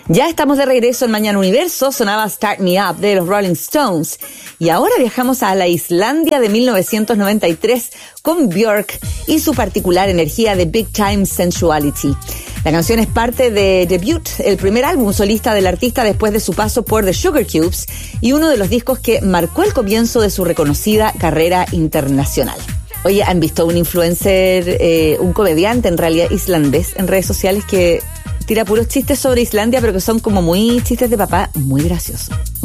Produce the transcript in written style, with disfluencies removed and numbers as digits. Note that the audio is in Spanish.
Ya estamos de regreso en Mañana Universo, sonaba Start Me Up de los Rolling Stones. Y ahora viajamos a la Islandia de 1993 con Björk y su particular energía de Big Time Sensuality. La canción es parte de Debut, el primer álbum solista del artista después de su paso por The Sugar Cubes y uno de los discos que marcó el comienzo de su reconocida carrera internacional. Oye, ¿han visto un influencer, un comediante en realidad islandés en redes sociales que tira puros chistes sobre Islandia, pero que son como muy chistes de papá, muy graciosos?